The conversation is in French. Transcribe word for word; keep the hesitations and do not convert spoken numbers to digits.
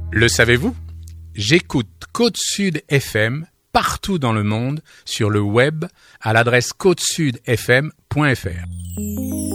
Le savez-vous ? J'écoute Côte Sud F M partout dans le monde sur le web à l'adresse côte sud f m point f r.